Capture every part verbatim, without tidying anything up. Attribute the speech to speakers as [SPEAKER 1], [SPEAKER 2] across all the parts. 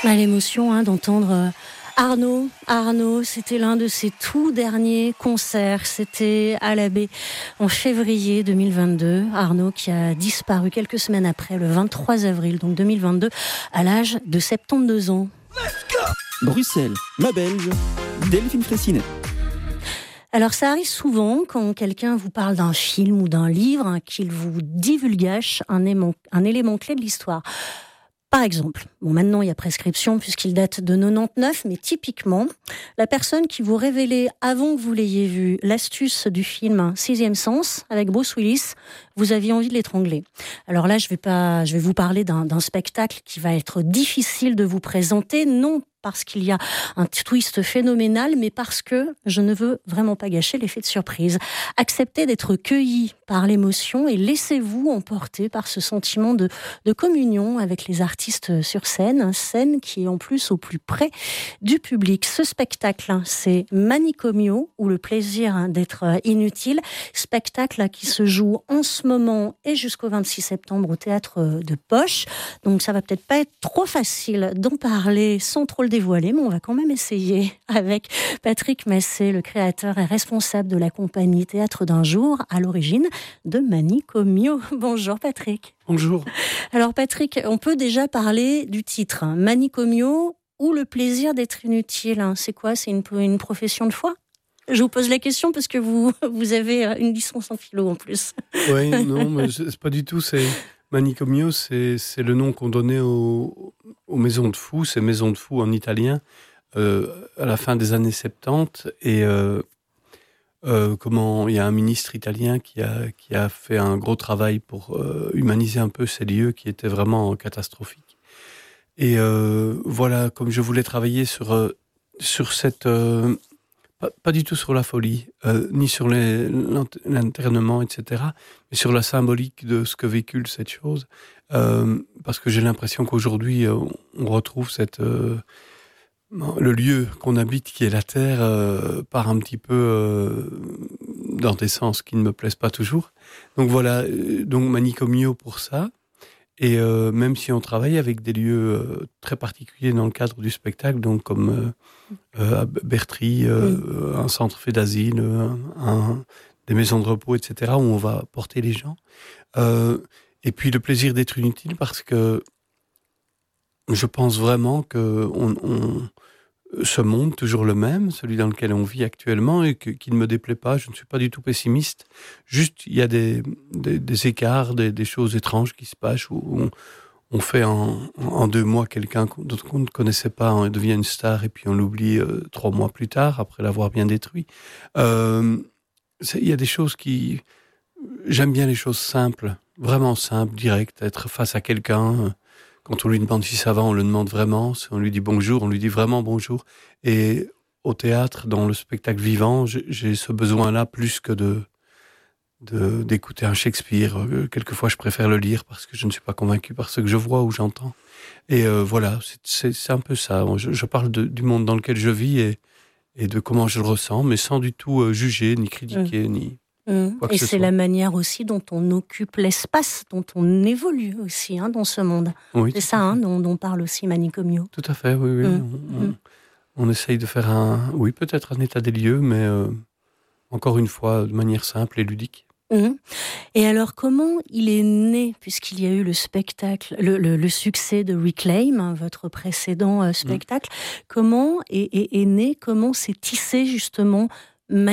[SPEAKER 1] Bah, l'émotion hein, d'entendre euh, Arnaud. Arnaud, c'était l'un de ses tout derniers concerts. C'était à la Baie en février deux mille vingt-deux. Arnaud qui a disparu quelques semaines après, le vingt-trois avril donc deux mille vingt-deux, à l'âge de soixante-douze ans.
[SPEAKER 2] Bruxelles, la Belge, Delphine Fraissinet.
[SPEAKER 1] Alors ça arrive souvent quand quelqu'un vous parle d'un film ou d'un livre hein, qu'il vous divulgâche un élément, un élément clé de l'histoire. Par exemple, bon maintenant il y a prescription puisqu'il date de quatre-vingt-dix-neuf, mais typiquement, la personne qui vous révélait avant que vous l'ayez vu l'astuce du film Sixième Sens avec Bruce Willis, vous aviez envie de l'étrangler. Alors là, je vais pas, je vais vous parler d'un, d'un spectacle qui va être difficile de vous présenter, non parce qu'il y a un twist phénoménal, mais parce que je ne veux vraiment pas gâcher l'effet de surprise. Acceptez d'être cueilli par l'émotion et laissez-vous emporter par ce sentiment de, de communion avec les artistes sur scène, scène qui est en plus au plus près du public. Ce spectacle, c'est Manicomio, ou le plaisir d'être inutile, spectacle qui se joue en ce moment et jusqu'au vingt-six septembre au Théâtre de Poche. Donc ça va peut-être pas être trop facile d'en parler sans trop le dévoiler, mais on va quand même essayer avec Patrick Massé, le créateur et responsable de la compagnie Théâtre d'un jour, à l'origine de Manicomio. Bonjour Patrick.
[SPEAKER 3] Bonjour.
[SPEAKER 1] Alors Patrick, on peut déjà parler du titre, hein, Manicomio ou le plaisir d'être inutile. Hein. C'est quoi ? C'est une, une profession de foi ? Je vous pose la question parce que vous, vous avez une licence en philo en plus.
[SPEAKER 3] Oui, non, mais c'est pas du tout. C'est Manicomio, c'est, c'est le nom qu'on donnait aux, aux maisons de fous. C'est maisons de fous en italien euh, à la fin des années soixante-dix. Et euh, euh, comment il y a un ministre italien qui a qui a fait un gros travail pour euh, humaniser un peu ces lieux qui étaient vraiment catastrophiques. Et euh, voilà, comme je voulais travailler sur euh, sur cette euh, Pas, pas du tout sur la folie, euh, ni sur les, l'internement, et cetera, mais sur la symbolique de ce que véhicule cette chose. Euh, parce que j'ai l'impression qu'aujourd'hui, euh, on retrouve cette, euh, le lieu qu'on habite, qui est la Terre, euh, part un petit peu euh, dans des sens qui ne me plaisent pas toujours. Donc voilà, donc Manicomio pour ça. Et euh, même si on travaille avec des lieux euh, très particuliers dans le cadre du spectacle, donc comme euh, euh, à Bertry, euh, oui. un centre fait d'asile, un, un, des maisons de repos, et cetera, où on va porter les gens. Euh, et puis le plaisir d'être inutile, parce que je pense vraiment que on, on, ce monde, toujours le même, celui dans lequel on vit actuellement, et que, qui ne me déplaît pas, je ne suis pas du tout pessimiste. Juste, il y a des, des, des écarts, des, des choses étranges qui se passent, où on, on fait en, en deux mois quelqu'un qu'on ne connaissait pas, on devient une star, et puis on l'oublie euh, trois mois plus tard, après l'avoir bien détruit. Euh, il y a des choses qui... J'aime bien les choses simples, vraiment simples, directes, être face à quelqu'un... Quand on lui demande si ça va, on le demande vraiment. Si on lui dit bonjour, on lui dit vraiment bonjour. Et au théâtre, dans le spectacle vivant, j'ai ce besoin-là plus que de, de d'écouter un Shakespeare. Quelquefois, je préfère le lire parce que je ne suis pas convaincu par ce que je vois ou j'entends. Et euh, voilà, c'est, c'est, c'est un peu ça. Je, je parle de, du monde dans lequel je vis et, et de comment je le ressens, mais sans du tout euh, juger, ni critiquer, mmh. ni...
[SPEAKER 1] Mmh. Et c'est soit. La manière aussi dont on occupe l'espace, dont on évolue aussi hein, dans ce monde.
[SPEAKER 3] Oui,
[SPEAKER 1] c'est ça hein, dont, dont parle aussi Manicomio.
[SPEAKER 3] Tout à fait, oui. oui. Mmh. On, on, on essaye de faire un, oui, peut-être un état des lieux, mais euh, encore une fois, de manière simple et ludique.
[SPEAKER 1] Mmh. Et alors, comment il est né, puisqu'il y a eu le spectacle, le, le, le succès de Reclaim, hein, votre précédent euh, spectacle, mmh. comment est, est, est né, comment s'est tissé justement Manicomio ?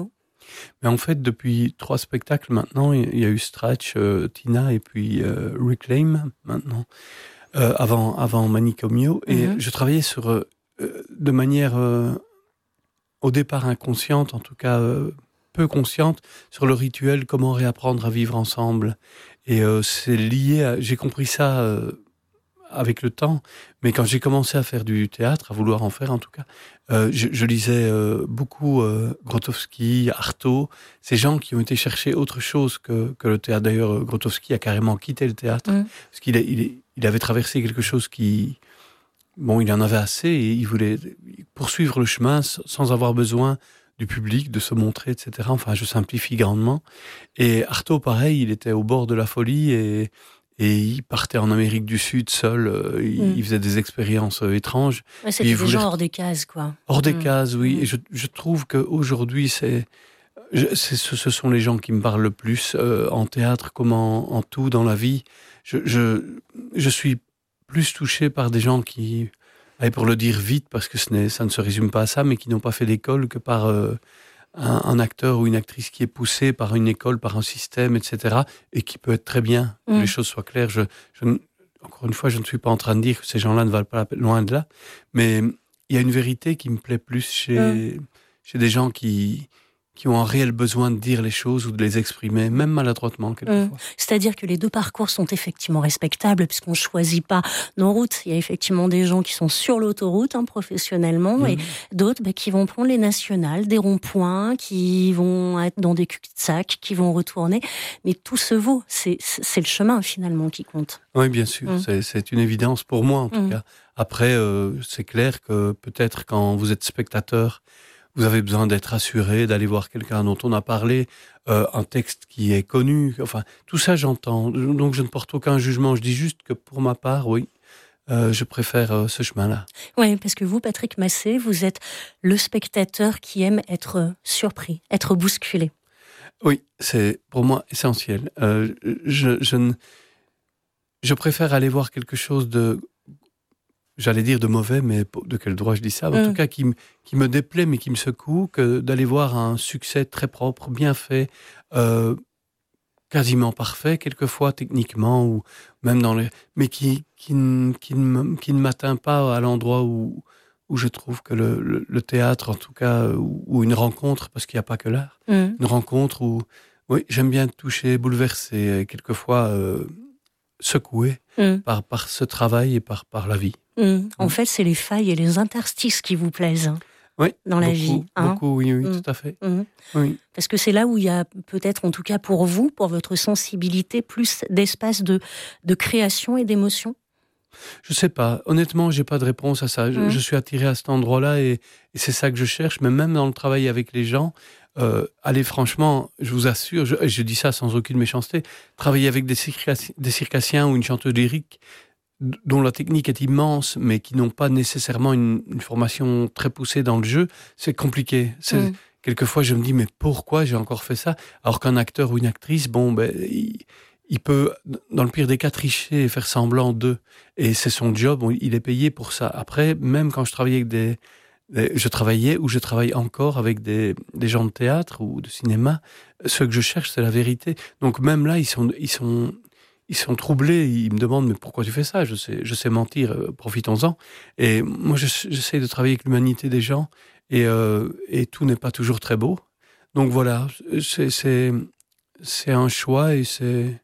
[SPEAKER 3] Mais en fait, depuis trois spectacles maintenant, il y a eu Stretch, euh, Tina et puis euh, Reclaim maintenant, euh, avant, avant Manicomio. Et mm-hmm. je travaillais sur, euh, de manière euh, au départ inconsciente, en tout cas euh, peu consciente, sur le rituel, comment réapprendre à vivre ensemble. Et euh, c'est lié à... J'ai compris ça... Euh, avec le temps, mais quand j'ai commencé à faire du théâtre, à vouloir en faire en tout cas, euh, je, je lisais euh, beaucoup euh, Grotowski, Artaud, ces gens qui ont été chercher autre chose que, que le théâtre. D'ailleurs, Grotowski a carrément quitté le théâtre, mmh. parce qu'il a, il, il avait traversé quelque chose qui... Bon, il en avait assez, et il voulait poursuivre le chemin sans avoir besoin du public, de se montrer, et cetera. Enfin, je simplifie grandement. Et Artaud, pareil, il était au bord de la folie, et et il partait en Amérique du Sud seul, euh, il, mm. il faisait des expériences euh, étranges.
[SPEAKER 1] Ouais, c'était des voulait... gens hors des cases, quoi.
[SPEAKER 3] Hors des mm. cases, oui. Mm. Et je, je trouve qu'aujourd'hui, c'est, je, c'est, ce sont les gens qui me parlent le plus, euh, en théâtre comme en, en tout dans la vie. Je, je, je suis plus touché par des gens qui, allez, pour le dire vite, parce que ce n'est, ça ne se résume pas à ça, mais qui n'ont pas fait d'école, que par euh, un, un acteur ou une actrice qui est poussé par une école, par un système, et cetera, et qui peut être très bien, mmh. que les choses soient claires. Je, je, encore une fois, je ne suis pas en train de dire que ces gens-là ne valent pas la peine, loin de là, mais il y a une vérité qui me plaît plus chez, mmh. chez des gens qui... qui ont un réel besoin de dire les choses ou de les exprimer, même maladroitement, quelquefois.
[SPEAKER 1] Mmh. C'est-à-dire que les deux parcours sont effectivement respectables, puisqu'on ne choisit pas nos routes. Il y a effectivement des gens qui sont sur l'autoroute, hein, professionnellement, mmh. et d'autres bah, qui vont prendre les nationales, des ronds-points, qui vont être dans des cul-de-sac, qui vont retourner. Mais tout se vaut. C'est, c'est le chemin, finalement, qui compte.
[SPEAKER 3] Oui, bien sûr. Mmh. C'est, c'est une évidence pour moi, en tout mmh. cas. Après, euh, c'est clair que peut-être quand vous êtes spectateur, vous avez besoin d'être assuré, d'aller voir quelqu'un dont on a parlé, euh, un texte qui est connu. Enfin, tout ça, j'entends. Donc, je ne porte aucun jugement. Je dis juste que pour ma part, oui, euh, je préfère euh, ce chemin-là.
[SPEAKER 1] Oui, parce que vous, Patrick Massé, vous êtes le spectateur qui aime être surpris, être bousculé.
[SPEAKER 3] Oui, c'est pour moi essentiel. Euh, je, je, ne, je préfère aller voir quelque chose de... J'allais dire de mauvais, mais de quel droit je dis ça ? En mmh. tout cas, qui, qui me déplaît, mais qui me secoue, que d'aller voir un succès très propre, bien fait, euh, quasiment parfait, quelquefois techniquement, ou même dans les... mais qui, qui, qui, ne, qui ne m'atteint pas à l'endroit où, où je trouve que le, le, le théâtre, en tout cas, ou, ou une rencontre, parce qu'il n'y a pas que l'art, mmh. une rencontre où, oui, j'aime bien toucher, bouleverser, quelquefois euh, secouer mmh. par, par ce travail et par, par la vie.
[SPEAKER 1] Mmh. En mmh. fait, c'est les failles et les interstices qui vous plaisent hein,
[SPEAKER 3] oui,
[SPEAKER 1] dans la
[SPEAKER 3] beaucoup,
[SPEAKER 1] vie. Hein
[SPEAKER 3] beaucoup, oui, oui,
[SPEAKER 1] mmh.
[SPEAKER 3] tout à fait.
[SPEAKER 1] Mmh.
[SPEAKER 3] Oui.
[SPEAKER 1] Parce que c'est là où il y a peut-être, en tout cas pour vous, pour votre sensibilité, plus d'espace de, de création et d'émotion.
[SPEAKER 3] Je sais pas. Honnêtement, j'ai pas de réponse à ça. Je, mmh. je suis attiré à cet endroit-là et, et c'est ça que je cherche. Mais même dans le travail avec les gens, euh, allez, franchement, je vous assure, je, je dis ça sans aucune méchanceté, travailler avec des, circassiens, des circassiens ou une chanteuse lyrique, dont la technique est immense, mais qui n'ont pas nécessairement une, une formation très poussée dans le jeu, c'est compliqué. C'est, mmh. Quelquefois, je me dis, mais pourquoi j'ai encore fait ça ? Alors qu'un acteur ou une actrice, bon, ben, il, il peut, dans le pire des cas, tricher et faire semblant d'eux. Et c'est son job, bon, il est payé pour ça. Après, même quand je travaillais avec des... des je travaillais ou je travaille encore avec des, des gens de théâtre ou de cinéma, ce que je cherche, c'est la vérité. Donc même là, ils sont... Ils sont Ils sont troublés, ils me demandent « mais pourquoi tu fais ça ?» Je sais, je sais mentir, euh, profitons-en. Et moi, je, j'essaie de travailler avec l'humanité des gens et, euh, et tout n'est pas toujours très beau. Donc voilà, c'est, c'est, c'est un choix et c'est,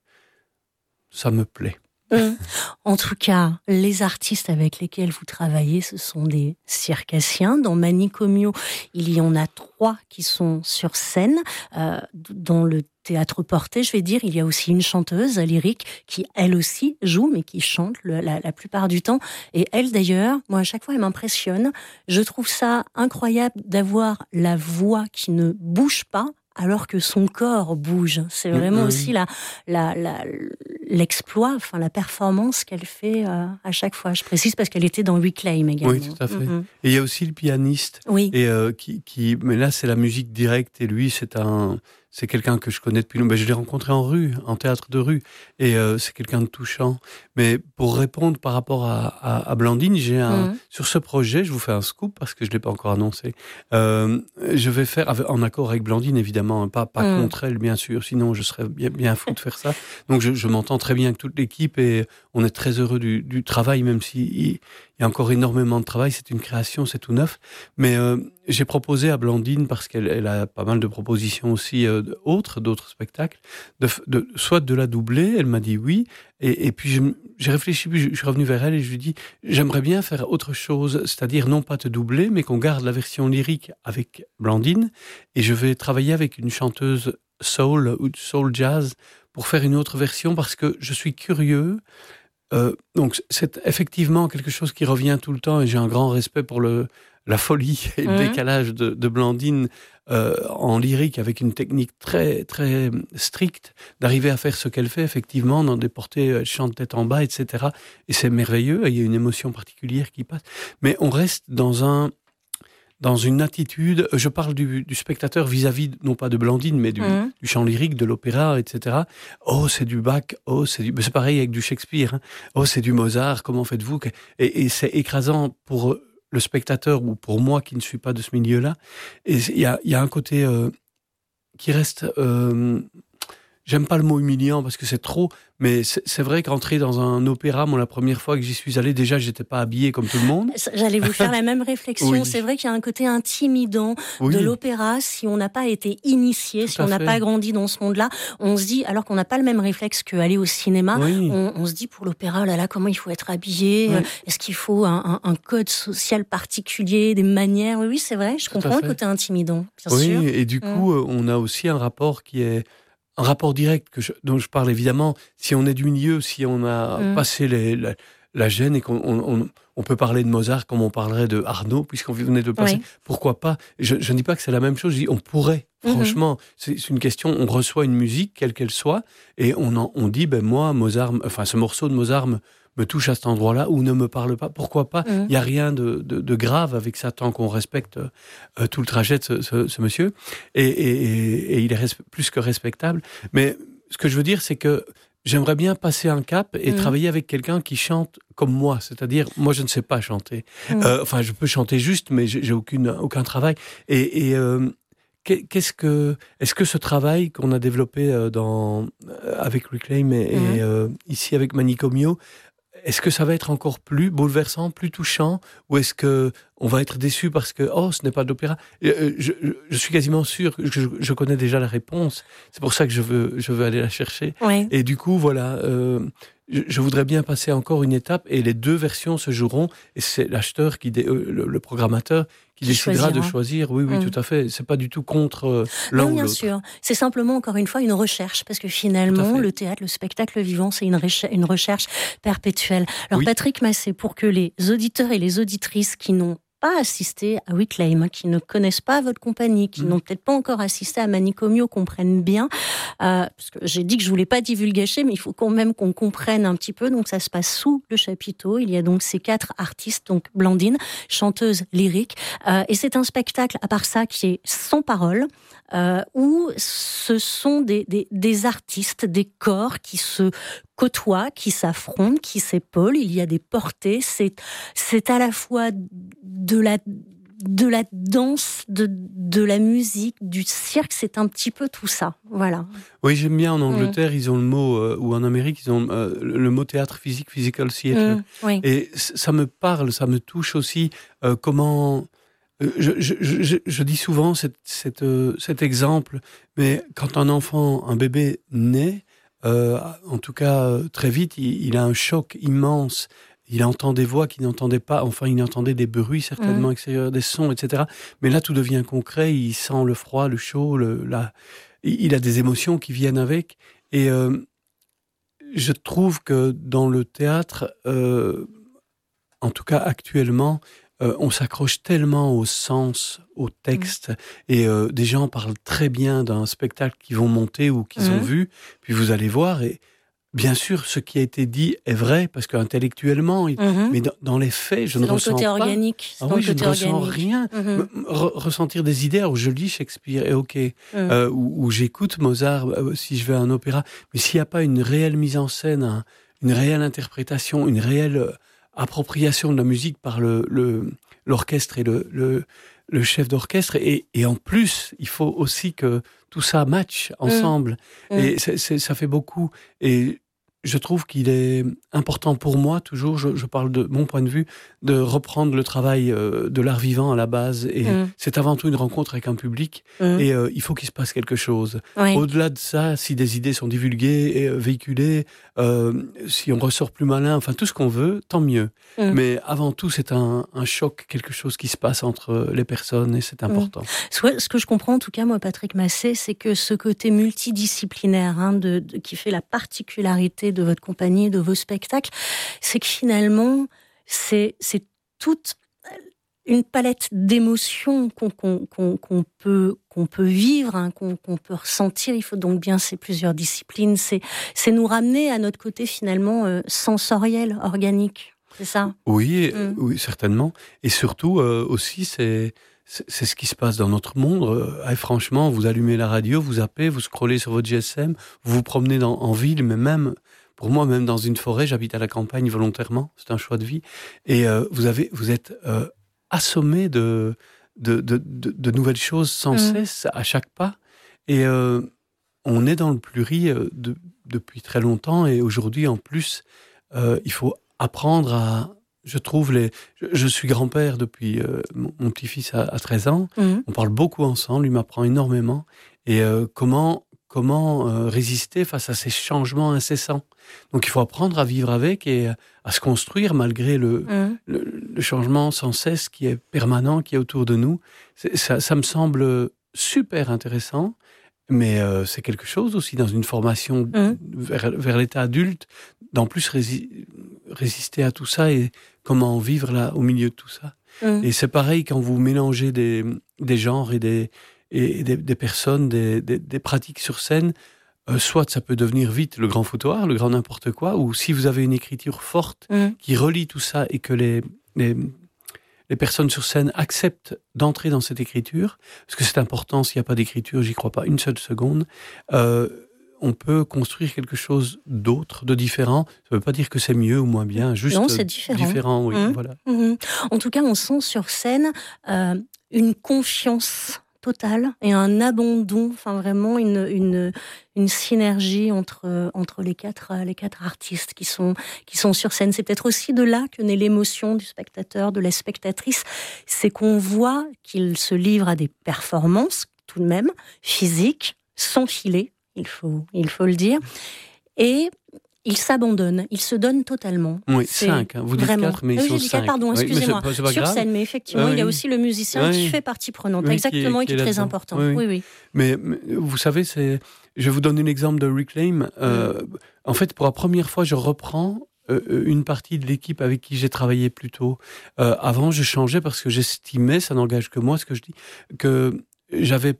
[SPEAKER 3] ça me plaît.
[SPEAKER 1] Mmh. En tout cas, les artistes avec lesquels vous travaillez, ce sont des circassiens. Dans Manicomio, il y en a trois qui sont sur scène, euh, dans le théâtre porté, je vais dire. Il y a aussi une chanteuse lyrique qui, elle aussi, joue, mais qui chante le, la, la plupart du temps. Et elle, d'ailleurs, moi, à chaque fois, elle m'impressionne. Je trouve ça incroyable d'avoir la voix qui ne bouge pas, alors que son corps bouge. C'est vraiment mmh. aussi la, la, la, l'exploit, enfin la performance qu'elle fait euh, à chaque fois. Je précise parce qu'elle était dans Reclaim également.
[SPEAKER 3] Oui, tout à fait. Mmh. Et il y a aussi le pianiste.
[SPEAKER 1] Oui.
[SPEAKER 3] Et euh, qui, qui, mais là, c'est la musique directe. Et lui, c'est un, c'est quelqu'un que je connais depuis longtemps. Ben, je l'ai rencontré en rue, en théâtre de rue. Et euh, c'est quelqu'un de touchant. Mais pour répondre par rapport à, à, à Blandine, j'ai un, mmh. sur ce projet, je vous fais un scoop parce que je l'ai pas encore annoncé. Euh, je vais faire en accord avec Blandine, évidemment, pas, pas mmh. contre elle, bien sûr. Sinon, je serais bien, bien fou de faire ça. Donc, je, je m'entends très bien avec toute l'équipe et on est très heureux du, du travail, même s'il il y a encore énormément de travail. C'est une création, c'est tout neuf. Mais euh, j'ai proposé à Blandine, parce qu'elle elle a pas mal de propositions aussi euh, autres, d'autres spectacles, de, de, soit de la doubler. Elle m'a dit oui. Et, et puis, je, j'ai réfléchi, puis je, je suis revenu vers elle et je lui ai dit, j'aimerais bien faire autre chose, c'est-à-dire non pas te doubler, mais qu'on garde la version lyrique avec Blandine. Et je vais travailler avec une chanteuse soul ou soul jazz pour faire une autre version, parce que je suis curieux. Euh, donc, c'est effectivement quelque chose qui revient tout le temps et j'ai un grand respect pour le, la folie et le mmh. décalage de, de Blandine euh, en lyrique avec une technique très très stricte, d'arriver à faire ce qu'elle fait effectivement dans des portées, elle chante tête en bas, et cetera. Et c'est merveilleux, il y a une émotion particulière qui passe. Mais on reste dans un dans une attitude, je parle du, du spectateur vis-à-vis, non pas de Blandine, mais du, mmh. du chant lyrique, de l'opéra, et cetera. Oh, c'est du Bach, oh, c'est du... C'est pareil avec du Shakespeare, hein. Oh, c'est du Mozart, comment faites-vous? Et, et c'est écrasant pour le spectateur, ou pour moi qui ne suis pas de ce milieu-là. Et il y a, y a un côté euh, qui reste... Euh, j'aime pas le mot humiliant, parce que c'est trop... Mais c'est, c'est vrai qu'entrer dans un opéra, moi, la première fois que j'y suis allé, déjà, j'étais pas habillé comme tout le monde.
[SPEAKER 1] J'allais vous faire la même réflexion. Oui. C'est vrai qu'il y a un côté intimidant oui. de l'opéra. Si on n'a pas été initié, tout si on n'a pas grandi dans ce monde-là, on se dit, alors qu'on n'a pas le même réflexe qu'aller au cinéma, oui. on, on se dit pour l'opéra, oh là là, comment il faut être habillé? Oui. Est-ce qu'il faut un, un, un code social particulier, des manières? Oui, oui, c'est vrai. Je tout comprends le côté intimidant, bien
[SPEAKER 3] oui,
[SPEAKER 1] sûr.
[SPEAKER 3] Oui, et du coup, mmh. on a aussi un rapport qui est un rapport direct que je, dont je parle évidemment. Si on est du milieu, si on a mmh. passé les, la, la gêne et qu'on on, on peut parler de Mozart comme on parlerait de Arnaud, puisqu'on venait de passer, oui. pourquoi pas? Je, je ne dis pas que c'est la même chose, je dis on pourrait. Franchement, mmh. c'est, c'est une question, on reçoit une musique, quelle qu'elle soit, et on, en, on dit, ben moi, Mozart, enfin ce morceau de Mozart me, me touche à cet endroit-là, ou ne me parle pas, pourquoi pas? Il mmh. n'y a rien de, de, de grave avec ça, tant qu'on respecte euh, tout le trajet de ce, ce, ce monsieur, et, et, et, et il est res- plus que respectable. Mais ce que je veux dire, c'est que j'aimerais bien passer un cap et mmh. travailler avec quelqu'un qui chante comme moi, c'est-à-dire, moi je ne sais pas chanter. Mmh. Euh, enfin, je peux chanter juste, mais j'ai, j'ai aucune, aucun travail. Et... et euh, Qu'est-ce que, est-ce que ce travail qu'on a développé dans, avec Reclaim et, mmh. et euh, ici avec Manicomio, est-ce que ça va être encore plus bouleversant, plus touchant, ou est-ce que on va être déçu parce que oh, ce n'est pas de l'opéra? je, je, je suis quasiment sûr que je, je connais déjà la réponse. C'est pour ça que je veux, je veux aller la chercher.
[SPEAKER 1] Oui.
[SPEAKER 3] Et du coup, voilà. Euh, Je voudrais bien passer encore une étape et les deux versions se joueront et c'est l'acheteur, qui dé, euh, le, le programmateur qui, qui décidera choisira. de choisir. Oui, oui, mmh. tout à fait. C'est pas du tout contre euh, l'un non, ou
[SPEAKER 1] bien
[SPEAKER 3] l'autre.
[SPEAKER 1] sûr. C'est simplement, encore une fois, une recherche parce que finalement, le théâtre, le spectacle vivant, c'est une, reche- une recherche perpétuelle. Alors, oui. Patrick Massé, pour que les auditeurs et les auditrices qui n'ont pas assisté à Reclaim, qui ne connaissent pas votre compagnie, qui mmh. n'ont peut-être pas encore assisté à Manicomio, comprennent bien, euh, parce que j'ai dit que je voulais pas divulgacher, mais il faut quand même qu'on comprenne un petit peu. Donc ça se passe sous le chapiteau. Il y a donc ces quatre artistes, donc Blandine, chanteuse lyrique, euh, et c'est un spectacle à part ça qui est sans parole. Euh, où ce sont des, des, des artistes, des corps qui se côtoient, qui s'affrontent, qui s'épaulent. Il y a des portées. C'est, c'est à la fois de la, de la danse, de, de la musique, du cirque. C'est un petit peu tout ça. Voilà.
[SPEAKER 3] Oui, j'aime bien en Angleterre, mmh. ils ont le mot, euh, ou en Amérique, ils ont euh, le mot théâtre physique, physical theatre. Mmh,
[SPEAKER 1] oui.
[SPEAKER 3] Et ça me parle, ça me touche aussi. Euh, comment... Je, je, je, je dis souvent cette, cette, euh, cet exemple, mais quand un enfant, un bébé naît, euh, en tout cas euh, très vite, il, il a un choc immense. Il entend des voix qu'il n'entendait pas, enfin il entendait des bruits certainement mmh. extérieurs, des sons, et cetera. Mais là tout devient concret, il sent le froid, le chaud, le, la... il a des émotions qui viennent avec. Et euh, je trouve que dans le théâtre, euh, en tout cas actuellement, Euh, on s'accroche tellement au sens, au texte, mmh. et euh, des gens parlent très bien d'un spectacle qu'ils vont monter ou qu'ils mmh. ont vu, puis vous allez voir, et bien sûr, ce qui a été dit est vrai, parce qu'intellectuellement, il... mmh. mais dans, dans les faits, je
[SPEAKER 1] c'est
[SPEAKER 3] ne ressens
[SPEAKER 1] côté
[SPEAKER 3] pas...
[SPEAKER 1] Organique.
[SPEAKER 3] Ah oui, je ne ressens rien. Mmh. Re- ressentir des idées, alors je lis Shakespeare, et ok, mmh. euh, ou, ou j'écoute Mozart, euh, si je vais à un opéra, mais s'il n'y a pas une réelle mise en scène, hein, une réelle interprétation, une réelle... Euh, appropriation de la musique par le, le, l'orchestre et le, le, le chef d'orchestre. Et, et en plus, il faut aussi que tout ça matche ensemble. Mmh. Et c'est, c'est, ça fait beaucoup. Et je trouve qu'il est important pour moi, toujours, je, je parle de mon point de vue, de reprendre le travail euh, de l'art vivant à la base. Et mmh. c'est avant tout une rencontre avec un public. Mmh. Et euh, il faut qu'il se passe quelque chose. Oui. Au-delà de ça, si des idées sont divulguées et euh, véhiculées, euh, si on ressort plus malin, enfin tout ce qu'on veut, tant mieux. Mmh. Mais avant tout, c'est un, un choc, quelque chose qui se passe entre les personnes et c'est important.
[SPEAKER 1] Mmh. Ce que je comprends, en tout cas, moi, Patrick Massé, c'est que ce côté multidisciplinaire hein, de, de, qui fait la particularité de votre compagnie, de vos spectacles, c'est que finalement, c'est, c'est toute une palette d'émotions qu'on, qu'on, qu'on, qu'on, peut, qu'on peut vivre, hein, qu'on, qu'on peut ressentir. Il faut donc bien ces plusieurs disciplines. C'est, c'est nous ramener à notre côté finalement euh, sensoriel, organique. C'est ça ?
[SPEAKER 3] Oui,
[SPEAKER 1] mm.
[SPEAKER 3] oui, certainement. Et surtout euh, aussi, c'est, c'est, c'est ce qui se passe dans notre monde. Euh, et franchement, vous allumez la radio, vous zappez, vous scrollez sur votre G S M, vous vous promenez dans, en ville, mais même... Pour moi, même dans une forêt, j'habite à la campagne volontairement, c'est un choix de vie. Et euh, vous, avez, vous êtes euh, assommé de, de, de, de, de nouvelles choses sans mmh. cesse, à chaque pas. Et euh, on est dans le pluri euh, de, depuis très longtemps. Et aujourd'hui, en plus, euh, il faut apprendre à... Je trouve les... Je, je suis grand-père depuis... Euh, mon, mon petit-fils a, a treize ans. Mmh. On parle beaucoup ensemble, il m'apprend énormément. Et euh, comment... Comment euh, résister face à ces changements incessants. Donc, il faut apprendre à vivre avec et à se construire malgré le, mmh. le, le changement sans cesse qui est permanent, qui est autour de nous. C'est, ça, ça me semble super intéressant, mais euh, c'est quelque chose aussi dans une formation mmh. vers, vers l'état adulte, d'en plus rési- résister à tout ça et comment vivre là au milieu de tout ça. Mmh. Et c'est pareil quand vous mélangez des, des genres et des... et des, des personnes, des, des, des pratiques sur scène, euh, soit ça peut devenir vite le grand foutoir, le grand n'importe quoi, ou si vous avez une écriture forte mmh. qui relie tout ça et que les, les, les personnes sur scène acceptent d'entrer dans cette écriture, parce que c'est important, s'il n'y a pas d'écriture, j'y crois pas une seule seconde, euh, on peut construire quelque chose d'autre, de différent. Ça ne veut pas dire que c'est mieux ou moins bien, juste
[SPEAKER 1] non, c'est différent.
[SPEAKER 3] différent oui,
[SPEAKER 1] mmh.
[SPEAKER 3] voilà.
[SPEAKER 1] Mmh. En tout cas, on sent sur scène euh, une confiance totale et un abandon, enfin vraiment une, une, une synergie entre, entre les, quatre, les quatre artistes qui sont, qui sont sur scène. C'est peut-être aussi de là que naît l'émotion du spectateur, de la spectatrice. C'est qu'on voit qu'ils se livrent à des performances, tout de même, physiques, sans filet, il faut, il faut le dire. Et ils s'abandonnent, ils se donnent totalement.
[SPEAKER 3] Oui, c'est cinq, hein. Vous dites vraiment. quatre, mais ils
[SPEAKER 1] oui,
[SPEAKER 3] sont
[SPEAKER 1] j'ai dit quatre,
[SPEAKER 3] cinq.
[SPEAKER 1] pardon, excusez-moi.
[SPEAKER 3] Oui, c'est pas, c'est pas
[SPEAKER 1] sur
[SPEAKER 3] grave.
[SPEAKER 1] scène, mais effectivement,
[SPEAKER 3] oui.
[SPEAKER 1] il y a aussi le musicien
[SPEAKER 3] oui.
[SPEAKER 1] qui fait partie prenante,
[SPEAKER 3] oui,
[SPEAKER 1] exactement,
[SPEAKER 3] qui est,
[SPEAKER 1] et qui est,
[SPEAKER 3] qui est
[SPEAKER 1] très important.
[SPEAKER 3] Oui,
[SPEAKER 1] oui, oui.
[SPEAKER 3] Mais, mais vous savez, c'est... je vais vous donner l'exemple de Reclaim. Euh, mm. En fait, pour la première fois, je reprends euh, une partie de l'équipe avec qui j'ai travaillé plus tôt. Euh, avant, je changeais parce que j'estimais, ça n'engage que moi, ce que je dis, que j'avais...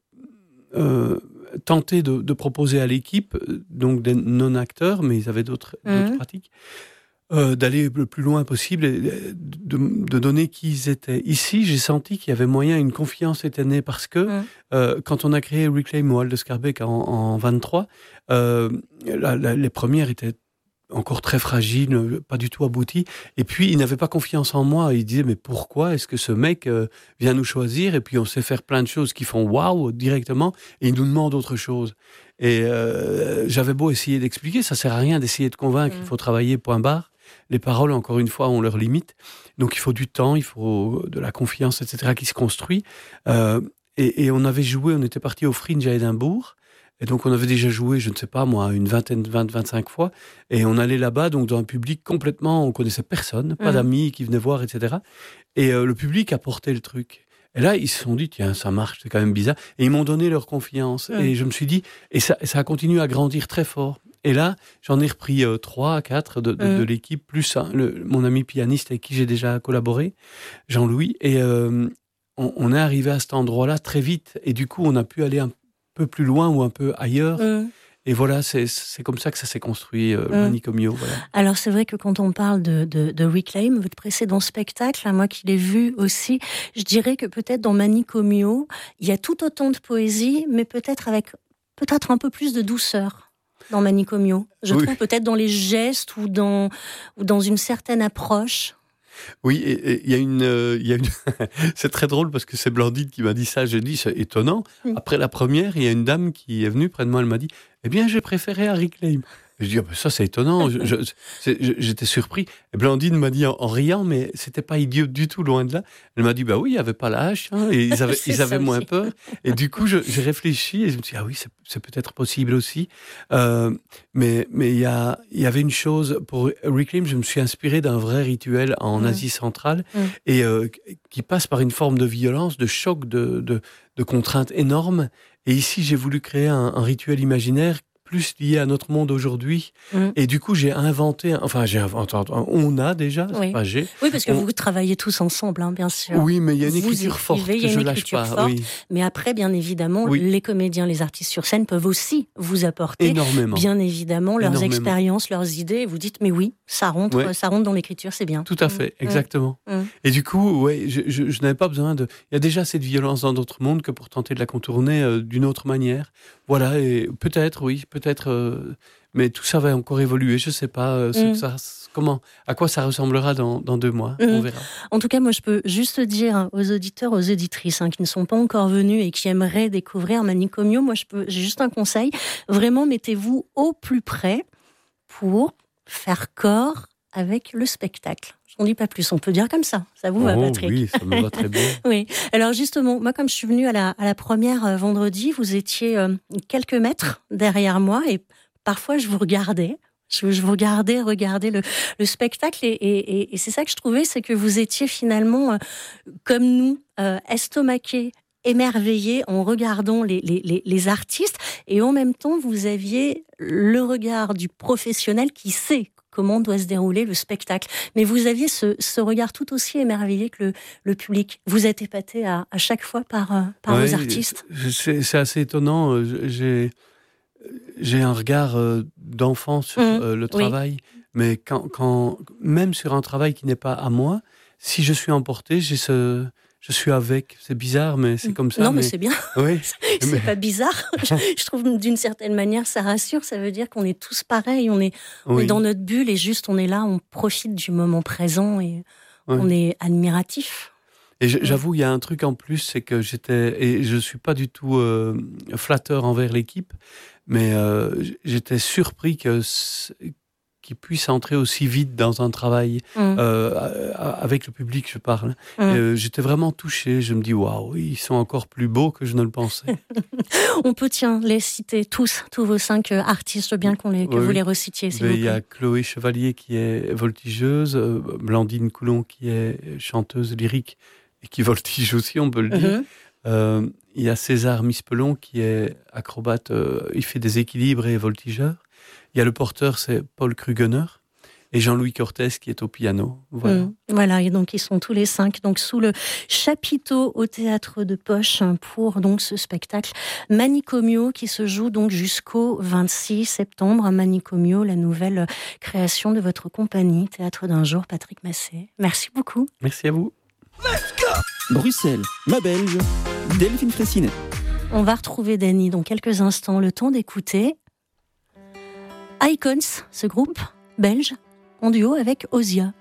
[SPEAKER 3] Euh, tenté de, de proposer à l'équipe, donc des non-acteurs, mais ils avaient d'autres, mmh. d'autres pratiques, euh, d'aller le plus loin possible et de, de donner qui ils étaient. Ici, j'ai senti qu'il y avait moyen, une confiance était née parce que mmh. euh, quand on a créé Reclaim au Hall de Scarbeck en, en vingt-trois, euh, la, la, les premières étaient encore très fragile, pas du tout abouti. Et puis, il n'avait pas confiance en moi. Il disait, mais pourquoi est-ce que ce mec euh, vient nous choisir? Et puis, on sait faire plein de choses qui font waouh directement, et il nous demande autre chose. Et euh, j'avais beau essayer d'expliquer, ça sert à rien d'essayer de convaincre, mmh. il faut travailler, point barre. Les paroles, encore une fois, ont leurs limites. Donc, il faut du temps, il faut de la confiance, et cetera, qui se construit. Euh, et, et on avait joué, on était parti au Fringe à Édimbourg. Et donc, on avait déjà joué, je ne sais pas, moi, une vingtaine, vingt, vingt-cinq fois. Et on allait là-bas, donc, dans un public complètement... On connaissait personne, pas mmh. d'amis qui venaient voir, et cetera. Et euh, le public apportait le truc. Et là, ils se sont dit, tiens, ça marche, c'est quand même bizarre. Et ils m'ont donné leur confiance. Mmh. Et je me suis dit... Et ça, ça a continué à grandir très fort. Et là, j'en ai repris euh, trois, quatre de, de, mmh. de l'équipe, plus hein, le, mon ami pianiste avec qui j'ai déjà collaboré, Jean-Louis. Et euh, on, on est arrivé à cet endroit-là très vite. Et du coup, on a pu aller un peu plus loin ou un peu ailleurs. Mmh. Et voilà, c'est, c'est comme ça que ça s'est construit, euh, mmh. Manicomio. Voilà.
[SPEAKER 1] Alors, c'est vrai que quand on parle de, de, de Reclaim, votre précédent spectacle, hein, moi qui l'ai vu aussi, je dirais que peut-être dans Manicomio, il y a tout autant de poésie, mais peut-être avec peut-être un peu plus de douceur dans Manicomio. Je oui. trouve peut-être dans les gestes ou dans, ou dans une certaine approche.
[SPEAKER 3] Oui, il y a une, euh, y a une... c'est très drôle parce que c'est Blandine qui m'a dit ça. J'ai dit, c'est étonnant. Mm. Après la première, il y a une dame qui est venue près de moi. Elle m'a dit, eh bien, j'ai préféré à Reclaim. Je dis, oh, ben ça, c'est étonnant. je, je, c'est, j'étais surpris. Et Blandine m'a dit en, en riant, mais c'était pas idiot du tout, loin de là. Elle m'a dit, bah oui, il n'y avait pas la hache, hein, et ils avaient, ils avaient moins peur. Et du coup, je, j'ai réfléchi et je me suis dit, ah oui, c'est, c'est peut-être possible aussi. Euh, mais mais il y a, il y avait une chose pour Reclaim, je me suis inspiré d'un vrai rituel en mmh. Asie centrale mmh. et euh, qui passe par une forme de violence, de choc, de, de, de contraintes énormes. Et ici, j'ai voulu créer un, un rituel imaginaire plus lié à notre monde aujourd'hui. Mmh. Et du coup, j'ai inventé, enfin, j'ai inventé, on a déjà,
[SPEAKER 1] oui.
[SPEAKER 3] c'est pas j'ai.
[SPEAKER 1] Oui, parce que
[SPEAKER 3] on...
[SPEAKER 1] vous travaillez tous ensemble, hein, bien sûr.
[SPEAKER 3] Oui, mais il y a une
[SPEAKER 1] vous
[SPEAKER 3] écriture
[SPEAKER 1] écrivez,
[SPEAKER 3] forte que je lâche pas.
[SPEAKER 1] Forte,
[SPEAKER 3] oui.
[SPEAKER 1] Mais après, bien évidemment,
[SPEAKER 3] oui.
[SPEAKER 1] les comédiens, les artistes sur scène peuvent aussi vous apporter,
[SPEAKER 3] énormément.
[SPEAKER 1] bien évidemment, leurs
[SPEAKER 3] énormément.
[SPEAKER 1] expériences, leurs idées. Et vous dites, mais oui, ça rentre, ouais. ça rentre dans l'écriture, c'est bien.
[SPEAKER 3] Tout à fait, mmh. exactement. Mmh. Et du coup, ouais, je, je, je n'avais pas besoin de. Il y a déjà cette violence dans d'autres mondes que pour tenter de la contourner euh, d'une autre manière. Voilà, et peut-être, oui, peut-être. Euh, mais tout ça va encore évoluer. Je ne sais pas euh, ce mmh. que ça, comment, à quoi ça ressemblera dans, dans deux mois. Mmh. On verra.
[SPEAKER 1] En tout cas, moi, je peux juste dire aux auditeurs, aux auditrices hein, qui ne sont pas encore venus et qui aimeraient découvrir Manicomio, moi, je peux, j'ai juste un conseil. Vraiment, mettez-vous au plus près pour faire corps avec le spectacle. Je n'en dis pas plus, on peut dire comme ça. Ça vous
[SPEAKER 3] oh,
[SPEAKER 1] va, Patrick ?
[SPEAKER 3] Oui, ça me va très bien.
[SPEAKER 1] Oui. Alors justement, moi, comme je suis venue à la, à la première euh, vendredi, vous étiez euh, quelques mètres derrière moi et parfois je vous regardais. Je, je vous regardais regarder le, le spectacle et, et, et c'est ça que je trouvais, c'est que vous étiez finalement, euh, comme nous, euh, estomaqués, émerveillés en regardant les, les, les, les artistes et en même temps, vous aviez le regard du professionnel qui sait comment doit se dérouler le spectacle. Mais vous aviez ce, ce regard tout aussi émerveillé que le, le public. Vous êtes épaté à, à chaque fois par, par ouais, vos artistes.
[SPEAKER 3] C'est, c'est assez étonnant. J'ai... J'ai un regard euh, d'enfant sur mmh, euh, le travail, oui. mais quand, quand, même sur un travail qui n'est pas à moi, si je suis emporté, j'ai ce, je suis avec. C'est bizarre, mais c'est comme ça.
[SPEAKER 1] Non, mais,
[SPEAKER 3] mais
[SPEAKER 1] c'est bien.
[SPEAKER 3] Oui,
[SPEAKER 1] c'est mais... pas bizarre. je, je trouve d'une certaine manière, ça rassure. Ça veut dire qu'on est tous pareils. On est, on oui. est dans notre bulle et juste on est là, on profite du moment présent et oui. on est admiratif.
[SPEAKER 3] Et j'avoue, il y a un truc en plus, c'est que j'étais, et je suis pas du tout euh, flatteur envers l'équipe, mais euh, j'étais surpris que qu'ils puissent entrer aussi vite dans un travail mmh. euh, avec le public, je parle. Mmh. Euh, j'étais vraiment touché. Je me dis, waouh, ils sont encore plus beaux que je ne le pensais.
[SPEAKER 1] On peut, tiens, les citer tous, tous vos cinq artistes, bien qu'on les, que oui. vous les recitiez, s'il vous plaît.
[SPEAKER 3] Il y a Chloé Chevalier qui est voltigeuse, euh, Blandine Coulon qui est chanteuse lyrique et qui voltige aussi, on peut le dire. Mmh. Euh, il y a César Mispelon qui est acrobate, euh, il fait des équilibres et voltigeur. Il y a le porteur, c'est Paul Krugener, et Jean-Louis Cortez qui est au piano. Voilà.
[SPEAKER 1] Mmh, voilà, et donc ils sont tous les cinq donc sous le chapiteau au théâtre de Poche pour donc ce spectacle Manicomio qui se joue donc jusqu'au vingt-six septembre. Manicomio, la nouvelle création de votre compagnie Théâtre d'un jour, Patrick Massé. Merci beaucoup.
[SPEAKER 3] Merci à vous.
[SPEAKER 2] Let's go. Bruxelles, ma belge, Delphine Fressinet.
[SPEAKER 1] On va retrouver Dany dans quelques instants, le temps d'écouter Icons, ce groupe belge, en duo avec Ozia.